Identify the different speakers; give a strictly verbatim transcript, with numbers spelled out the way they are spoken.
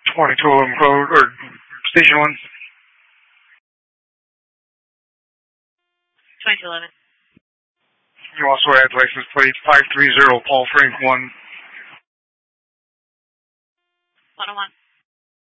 Speaker 1: twenty-two eleven code, or station one.
Speaker 2: twenty-two eleven.
Speaker 1: You also add license plate five three zero Paul Frank one.
Speaker 2: one oh one.